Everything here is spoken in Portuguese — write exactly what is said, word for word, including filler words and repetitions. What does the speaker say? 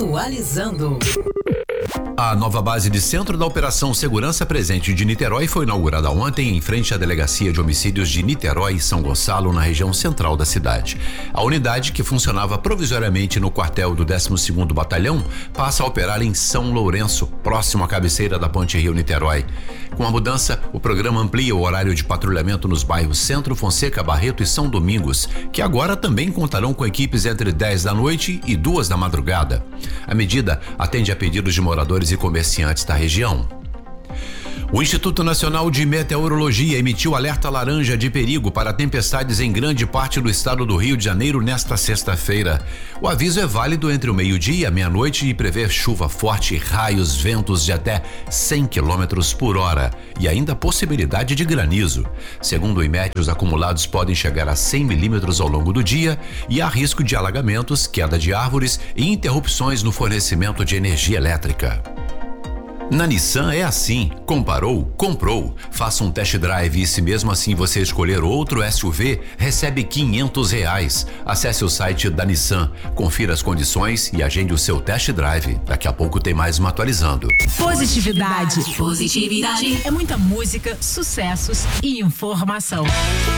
Atualizando. A nova base de Centro da Operação Segurança Presente de Niterói foi inaugurada ontem em frente à Delegacia de Homicídios de Niterói e São Gonçalo, na região central da cidade. A unidade, que funcionava provisoriamente no quartel do décimo segundo Batalhão, passa a operar em São Lourenço, próximo à cabeceira da Ponte Rio-Niterói. Com a mudança, o programa amplia o horário de patrulhamento nos bairros Centro, Fonseca, Barreto e São Domingos, que agora também contarão com equipes entre dez da noite e duas da madrugada. A medida atende a pedidos de moradores e comerciantes da região. O Instituto Nacional de Meteorologia emitiu alerta laranja de perigo para tempestades em grande parte do estado do Rio de Janeiro nesta sexta-feira. O aviso é válido entre o meio-dia e a meia-noite e prevê chuva forte, raios, ventos de até cem quilômetros por hora e ainda possibilidade de granizo. Segundo o IMET, os acumulados podem chegar a cem milímetros ao longo do dia e há risco de alagamentos, queda de árvores e interrupções no fornecimento de energia elétrica. Na Nissan é assim, comparou, comprou. Faça um test drive e se mesmo assim você escolher outro S U V, recebe quinhentos reais. Acesse o site da Nissan, confira as condições e agende o seu test drive. Daqui a pouco tem mais uma atualizando. Positividade. Positividade. É muita música, sucessos e informação.